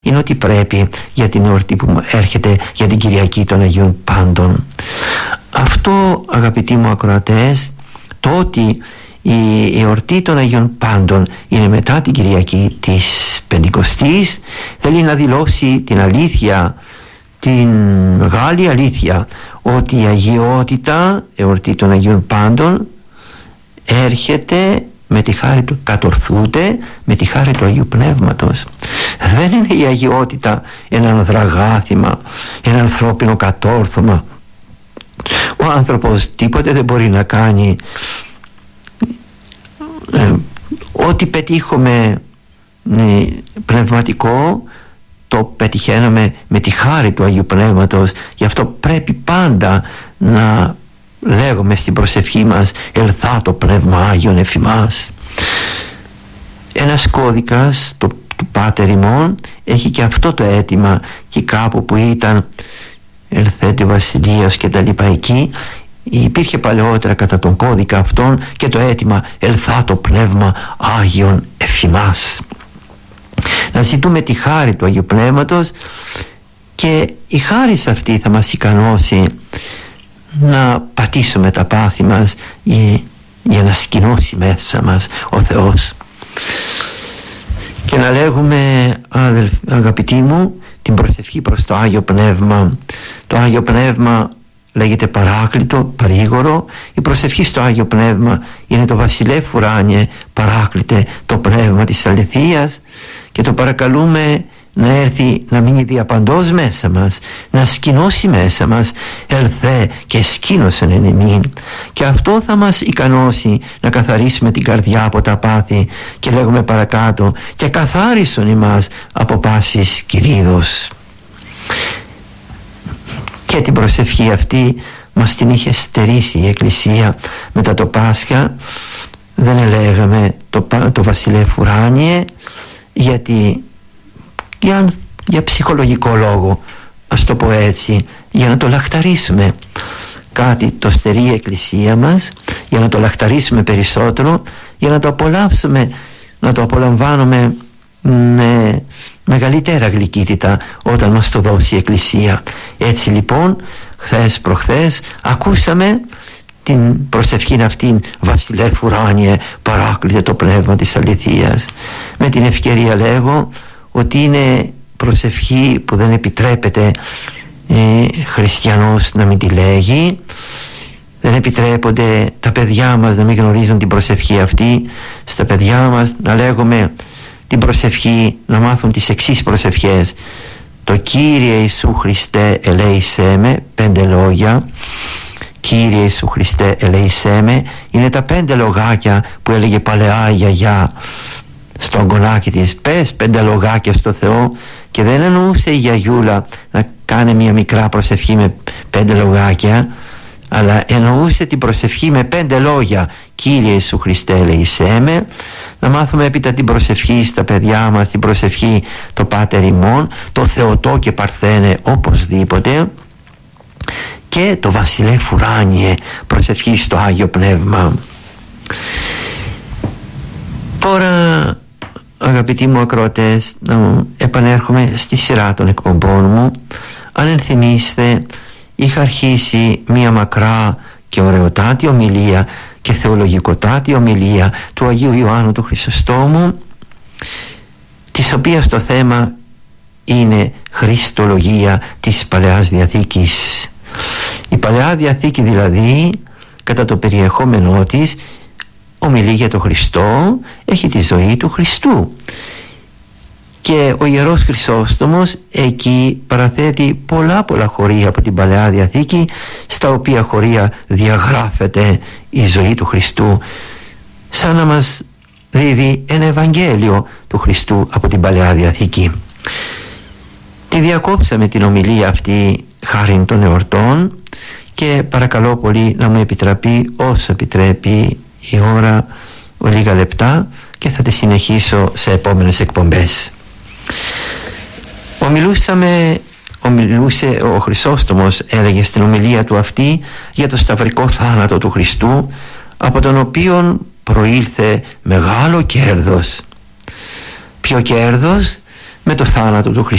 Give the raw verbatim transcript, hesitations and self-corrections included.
είναι ότι πρέπει για την εορτή που έρχεται, για την Κυριακή των Αγίων Πάντων. Αυτό, αγαπητοί μου ακροατές, το ότι η εορτή των Αγίων Πάντων είναι μετά την Κυριακή της Πεντηκοστής, θέλει να δηλώσει την αλήθεια, την μεγάλη αλήθεια, ότι η αγιότητα, εορτή των Αγίων Πάντων, έρχεται με τη χάρη του, κατορθούνται με τη χάρη του Αγίου Πνεύματος. Δεν είναι η αγιότητα ένα ανδραγάθημα, ένα ανθρώπινο κατόρθωμα. Ο άνθρωπος τίποτε δεν μπορεί να κάνει. ε, ό,τι πετύχουμε ε, πνευματικό, το πετυχαίναμε με τη χάρη του Αγίου Πνεύματος. Γι' αυτό πρέπει πάντα να λέγουμε στην προσευχή μας, ελθά το Πνεύμα Άγιον εφ' ημάς. Ένας κώδικας το, του Πάτερ ημών έχει και αυτό το αίτημα, και κάπου που ήταν ελθέτε ο Βασιλείας και τα λοιπά, εκεί υπήρχε παλαιότερα κατά τον κώδικα αυτόν και το αίτημα ελθά το Πνεύμα Άγιον εφ' ημάς. Να ζητούμε τη χάρη του Αγίου Πνεύματος, και η χάρη αυτή θα μας ικανώσει να πατήσουμε τα πάθη μας για, για να σκηνώσει μέσα μας ο Θεός. Και να λέγουμε, αδελφ, αγαπητοί μου, την προσευχή προς το Άγιο Πνεύμα. Το Άγιο Πνεύμα λέγεται παράκλητο, παρήγορο. Η προσευχή στο Άγιο Πνεύμα είναι το βασιλεύ ουράνιε, παράκλητε το Πνεύμα της αληθείας, και το παρακαλούμε να έρθει να μείνει διαπαντός μέσα μας, να σκηνώσει μέσα μας. Ελθέ και σκήνωσεν εν εμήν. Και αυτό θα μας ικανώσει να καθαρίσουμε την καρδιά από τα πάθη. Και λέγουμε παρακάτω, και καθάρισον ημάς από πάσης κηρύδος. Και την προσευχή αυτή μας την είχε στερήσει η Εκκλησία μετά το Πάσχα. Δεν ελέγαμε το, το βασιλεύ ουράνιε, γιατί για, για ψυχολογικό λόγο, ας το πω έτσι, για να το λαχταρίσουμε. Κάτι το στερεί η Εκκλησία μας, για να το λαχταρίσουμε περισσότερο, για να το απολαύσουμε, να το απολαμβάνουμε με μεγαλύτερα γλυκύτητα όταν μας το δώσει η Εκκλησία. Έτσι λοιπόν, χθες προχθές ακούσαμε την προσευχήν αυτήν, βασιλεύ ουράνιε, παράκλητε το Πνεύμα της αληθείας. Με την ευκαιρία λέγω ότι είναι προσευχή που δεν επιτρέπεται ε, χριστιανός να μην τη λέγει. Δεν επιτρέπονται τα παιδιά μας να μην γνωρίζουν την προσευχή αυτή. Στα παιδιά μας να λέγουμε την προσευχή, να μάθουν τις εξής προσευχές. Το Κύριε Ιησού Χριστέ ελέησέ με, πέντε λόγια. Κύριε Ιησού Χριστέ ελέησέ με, είναι τα πέντε λογάκια που έλεγε παλαιά η γιαγιά στον κονάκι της. Πες πέντε λογάκια στο Θεό. Και δεν εννοούσε η γιαγιούλα να κάνει μια μικρά προσευχή με πέντε λογάκια, αλλά εννοούσε την προσευχή με πέντε λόγια. Κύριε Ιησού Χριστέ ελέησέ με. Να μάθουμε έπειτα την προσευχή στα παιδιά μας, την προσευχή το Πάτερ ημών, το Θεοτό και Παρθένε οπωσδήποτε, και το βασιλεύ ουράνιε, προσευχή στο Άγιο Πνεύμα. Τώρα, αγαπητοί μου ακροατές, να επανέρχομαι στη σειρά των εκπομπών μου. Αν ενθυμίστε, είχα αρχίσει μία μακρά και ωραιοτάτη ομιλία και θεολογικοτάτη ομιλία του Αγίου Ιωάννου του Χρυσοστόμου, της οποίας το θέμα είναι Χριστολογία της Παλαιάς Διαθήκης. Η Παλαιά Διαθήκη δηλαδή, κατά το περιεχόμενό της, ομιλεί για τον Χριστό, έχει τη ζωή του Χριστού. Και ο Ιερός Χρυσόστομος εκεί παραθέτει πολλά πολλά χωρία από την Παλαιά Διαθήκη, στα οποία χωρία διαγράφεται η ζωή του Χριστού, σαν να μας δίδει ένα Ευαγγέλιο του Χριστού από την Παλαιά Διαθήκη. Τη διακόψαμε την ομιλία αυτή χάριν των εορτών, και παρακαλώ πολύ να μου επιτραπεί όσο επιτρέπει η ώρα, λίγα λεπτά, και θα τη συνεχίσω σε επόμενες εκπομπές. Ομιλούσαμε, ομιλούσε ο Χρυσόστομος, έλεγε στην ομιλία του αυτή, για το σταυρικό θάνατο του Χριστού, από τον οποίον προήλθε μεγάλο κέρδος. Ποιο κέρδος? Με το θάνατο του Χριστού